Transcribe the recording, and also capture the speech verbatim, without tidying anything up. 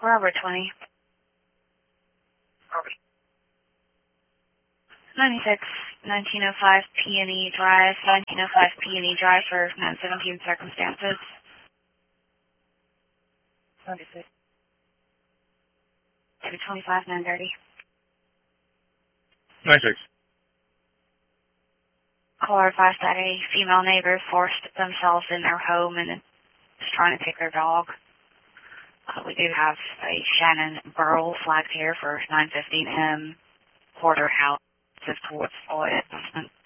Robert twenty. Robert. ninety-six, nineteen oh five P and E Drive, nineteen oh five P and E Drive for nine seventeen circumstances. ninety-six. two twenty-five, nine thirty. ninety-six. Caller advised that a female neighbor forced themselves in their home and is trying to take their dog. Uh, we do have a Shannon Burl flagged here for nine fifteen M Porter House towards Floyd.